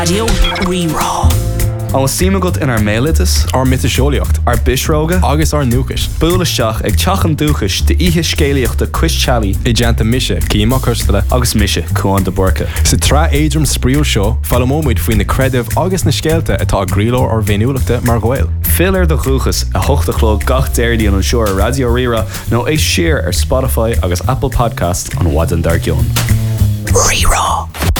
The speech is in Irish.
Radio Rerá. An síime go in ar mélitas, ar mitaseolaíocht, ar bisróga, agus ar núchas. Búlaisteach ag teachan dúchas de ihe scéalaíochta Chris-Chalí I deanta mise, címa custala. agus mise chuan de borca. Sa trá éidrim spríúil seo, fallamóid faoin na credibh agus na scéalta atá gríló ar bhéniúlachta mar ghail. Filar de chuchas a hochtachló gach déirdí an seoir Radio Rerá nó é siar ar Spotify agus Apple Podcast an Wadan Dargion. Rerá.